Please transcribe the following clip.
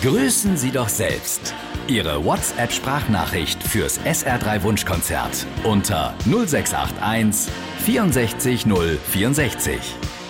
Grüßen Sie doch selbst. Ihre WhatsApp-Sprachnachricht fürs SR3 Wunschkonzert unter 0681 64 064.